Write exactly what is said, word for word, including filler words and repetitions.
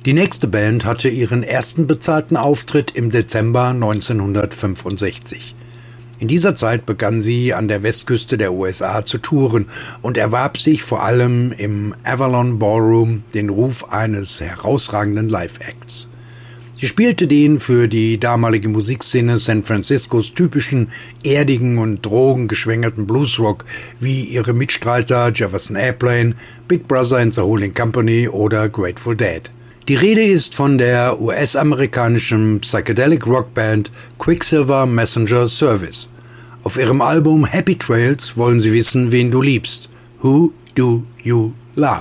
Die nächste Band hatte ihren ersten bezahlten Auftritt im Dezember neunzehnhundertfünfundsechzig. In dieser Zeit begann sie an der Westküste der U S A zu touren und erwarb sich vor allem im Avalon Ballroom den Ruf eines herausragenden Live-Acts. Sie spielte den für die damalige Musikszene San Franciscos typischen erdigen und drogengeschwängerten Bluesrock wie ihre Mitstreiter Jefferson Airplane, Big Brother and the Holding Company oder Grateful Dead. Die Rede ist von der U S-amerikanischen Psychedelic Rockband Quicksilver Messenger Service. Auf ihrem Album Happy Trails wollen sie wissen, wen du liebst. Who do you love?